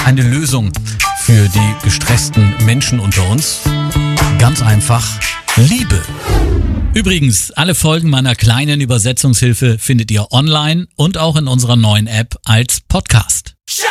eine Lösung für die gestressten Menschen unter uns. Ganz einfach Liebe. Übrigens, alle Folgen meiner kleinen Übersetzungshilfe findet ihr online und auch in unserer neuen App als Podcast.